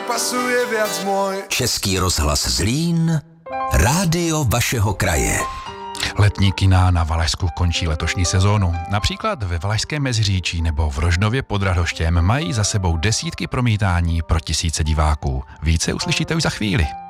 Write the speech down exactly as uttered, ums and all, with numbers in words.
pasuje viac môj. Český rozhlas Zlín, rádio vašeho kraje. Letní kina na Valašsku končí letošní sezónu. Například ve Valašském Meziříčí nebo v Rožnově pod Radhoštěm mají za sebou desítky promítání pro tisíce diváků. Více uslyšíte už za chvíli.